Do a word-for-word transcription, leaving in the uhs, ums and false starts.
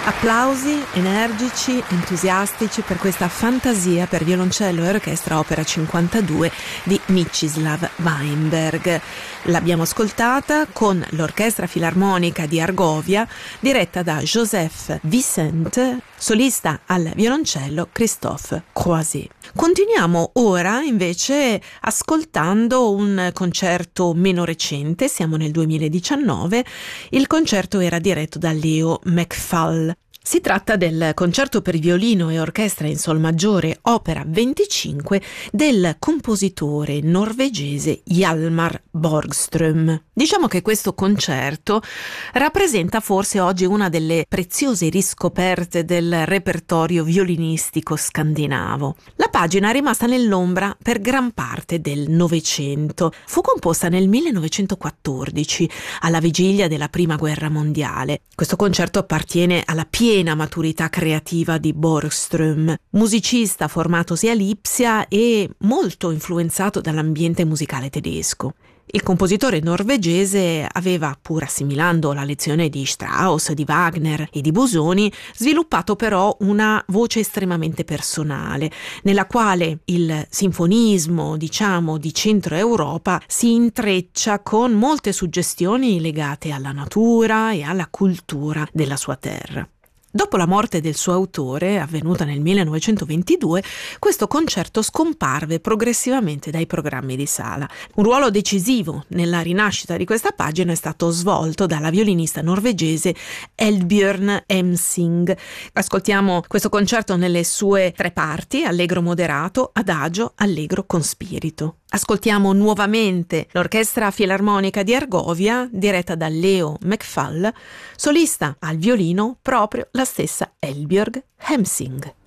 Applausi energici, entusiastici per questa fantasia per violoncello e orchestra opera cinquantadue di Mstislav Weinberg. L'abbiamo ascoltata con l'Orchestra Filarmonica di Argovia, diretta da Joseph Vicente, solista al violoncello Christophe Croiset. Continuiamo ora invece ascoltando un concerto meno recente, siamo nel duemiladiciannove, il concerto era diretto da Leo McFall. Si tratta del concerto per violino e orchestra in sol maggiore, opera venticinque, del compositore norvegese Hjalmar Borgström. Diciamo che questo concerto rappresenta forse oggi una delle preziose riscoperte del repertorio violinistico scandinavo. La pagina è rimasta nell'ombra per gran parte del Novecento. Fu composta nel millenovecentoquattordici, alla vigilia della Prima Guerra Mondiale. Questo concerto appartiene alla piena maturità creativa di Borgström, musicista formatosi a Lipsia e molto influenzato dall'ambiente musicale tedesco. Il compositore norvegese aveva, pur assimilando la lezione di Strauss, di Wagner e di Busoni, sviluppato però una voce estremamente personale, nella quale il sinfonismo, diciamo, di Centro Europa si intreccia con molte suggestioni legate alla natura e alla cultura della sua terra. Dopo la morte del suo autore, avvenuta nel millenovecentoventidue, questo concerto scomparve progressivamente dai programmi di sala. Un ruolo decisivo nella rinascita di questa pagina è stato svolto dalla violinista norvegese Eldbjørn Hemsing. Ascoltiamo questo concerto nelle sue tre parti: allegro moderato, adagio, allegro con spirito. Ascoltiamo nuovamente l'Orchestra Filarmonica di Argovia, diretta da Leo McFall, solista al violino proprio la stessa Eldbjørn Hemsing.